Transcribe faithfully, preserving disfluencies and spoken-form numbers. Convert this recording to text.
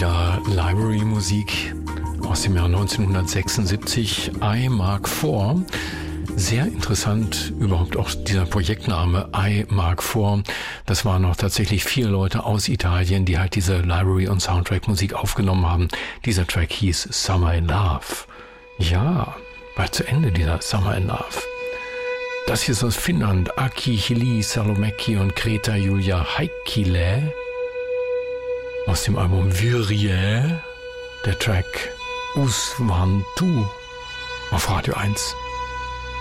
wieder Library-Musik aus dem Jahr neunzehnhundertsechsundsiebzig, I Mark vier. Sehr interessant überhaupt auch dieser Projektname I Mark vier. Das waren noch tatsächlich vier Leute aus Italien, die halt diese Library- und Soundtrack-Musik aufgenommen haben. Dieser Track hieß Summer in Love. Ja, bald zu Ende dieser Summer in Love. Das hier ist aus Finnland. Aki Hili Salomäki und Greta Julia Heikkilä. Aus dem Album Virje, der Track Usvantu auf Radio eins.